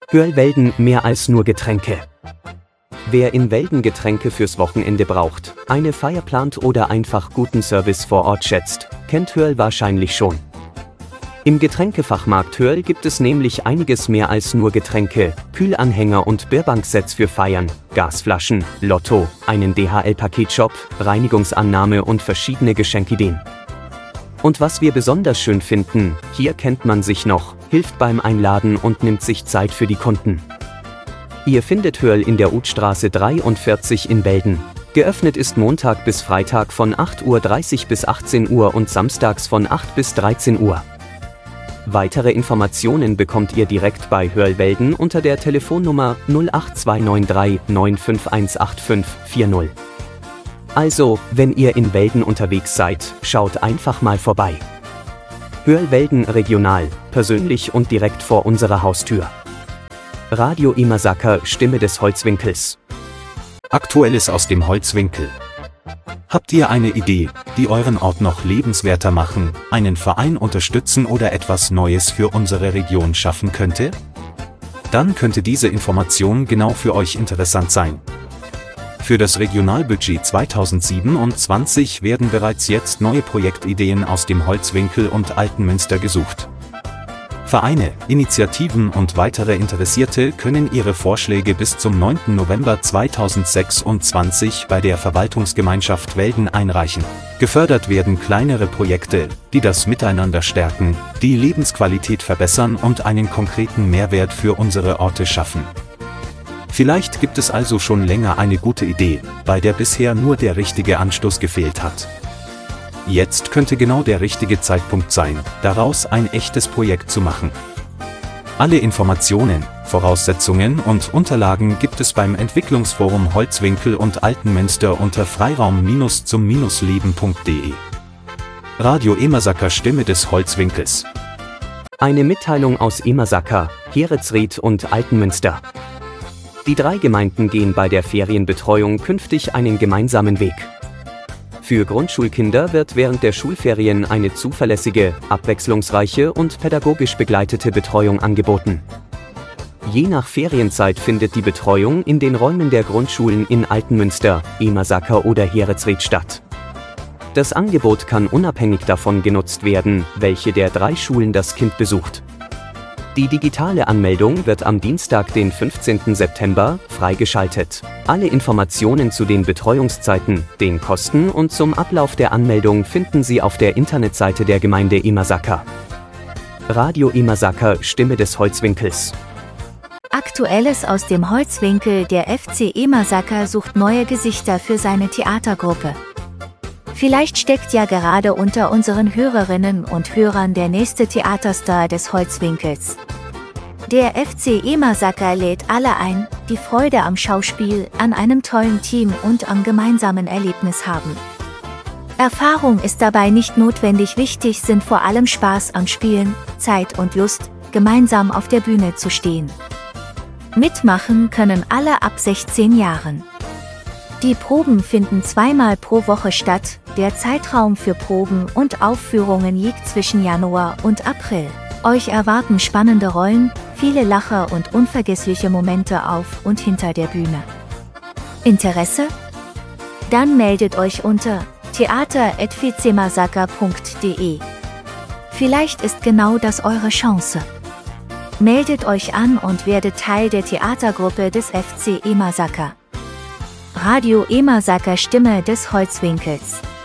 Hörlwelden, mehr als nur Getränke. Wer in Welden Getränke fürs Wochenende braucht, eine Feier plant oder einfach guten Service vor Ort schätzt, kennt Hörl wahrscheinlich schon. Im Getränkefachmarkt Hörl gibt es nämlich einiges mehr als nur Getränke, Kühlanhänger und Bierbanksets für Feiern, Gasflaschen, Lotto, einen DHL-Paketshop, Reinigungsannahme und verschiedene Geschenkideen. Und was wir besonders schön finden, hier kennt man sich noch, hilft beim Einladen und nimmt sich Zeit für die Kunden. Ihr findet Hörl in der Utstraße 43 in Welden. Geöffnet ist Montag bis Freitag von 8:30 Uhr bis 18 Uhr und samstags von 8 bis 13 Uhr. Weitere Informationen bekommt ihr direkt bei Hörl Welden unter der Telefonnummer 08293 9518540. Also, wenn ihr in Welden unterwegs seid, schaut einfach mal vorbei. Hörl Welden regional, persönlich und direkt vor unserer Haustür. Radio Imasaker, Stimme des Holzwinkels. Aktuelles aus dem Holzwinkel. Habt ihr eine Idee, die euren Ort noch lebenswerter machen, einen Verein unterstützen oder etwas Neues für unsere Region schaffen könnte? Dann könnte diese Information genau für euch interessant sein. Für das Regionalbudget 2027 werden bereits jetzt neue Projektideen aus dem Holzwinkel und Altenmünster gesucht. Vereine, Initiativen und weitere Interessierte können ihre Vorschläge bis zum 9. November 2026 bei der Verwaltungsgemeinschaft Welden einreichen. Gefördert werden kleinere Projekte, die das Miteinander stärken, die Lebensqualität verbessern und einen konkreten Mehrwert für unsere Orte schaffen. Vielleicht gibt es also schon länger eine gute Idee, bei der bisher nur der richtige Anstoß gefehlt hat. Jetzt könnte genau der richtige Zeitpunkt sein, daraus ein echtes Projekt zu machen. Alle Informationen, Voraussetzungen und Unterlagen gibt es beim Entwicklungsforum Holzwinkel und Altenmünster unter freiraum-zum-leben.de. Radio Imasaker, Stimme des Holzwinkels. Eine Mitteilung aus Imasaker, Heretsried und Altenmünster. Die 3 Gemeinden gehen bei der Ferienbetreuung künftig einen gemeinsamen Weg. Für Grundschulkinder wird während der Schulferien eine zuverlässige, abwechslungsreiche und pädagogisch begleitete Betreuung angeboten. Je nach Ferienzeit findet die Betreuung in den Räumen der Grundschulen in Altenmünster, Imasaker oder Heretsried statt. Das Angebot kann unabhängig davon genutzt werden, welche der 3 Schulen das Kind besucht. Die digitale Anmeldung wird am Dienstag, den 15. September, freigeschaltet. Alle Informationen zu den Betreuungszeiten, den Kosten und zum Ablauf der Anmeldung finden Sie auf der Internetseite der Gemeinde Imasaker. Radio Imasaker, Stimme des Holzwinkels. Aktuelles aus dem Holzwinkel. Der FC Imasaker sucht neue Gesichter für seine Theatergruppe. Vielleicht steckt ja gerade unter unseren Hörerinnen und Hörern der nächste Theaterstar des Holzwinkels. Der FC Imasaker lädt alle ein, die Freude am Schauspiel, an einem tollen Team und am gemeinsamen Erlebnis haben. Erfahrung ist dabei nicht notwendig, wichtig sind vor allem Spaß am Spielen, Zeit und Lust, gemeinsam auf der Bühne zu stehen. Mitmachen können alle ab 16 Jahren. Die Proben finden 2-mal pro Woche statt, der Zeitraum für Proben und Aufführungen liegt zwischen Januar und April. Euch erwarten spannende Rollen, viele Lacher und unvergessliche Momente auf und hinter der Bühne. Interesse? Dann meldet euch unter theater@fcimasaka.de. Vielleicht ist genau das eure Chance. Meldet euch an und werdet Teil der Theatergruppe des FC Imasaker. Radio Imasaker, Stimme des Holzwinkels.